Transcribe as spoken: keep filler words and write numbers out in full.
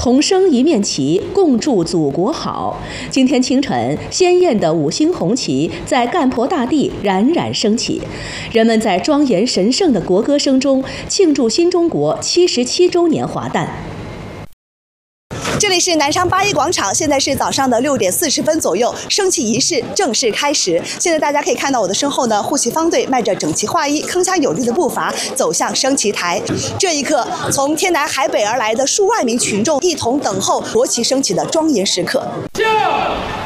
同升一面旗，共祝祖国好。今天清晨，鲜艳的五星红旗在干婆大地冉冉升起，人们在庄严神圣的国歌声中庆祝新中国七十七周年华诞。 这里是南昌八一广场，现在是早上的六点四十分左右，升旗仪式正式开始。现在大家可以看到我的身后呢，护旗方队迈着整齐划一、铿锵有力的步伐走向升旗台。这一刻，从天南海北而来的数万名群众一同等候国旗升起的庄严时刻。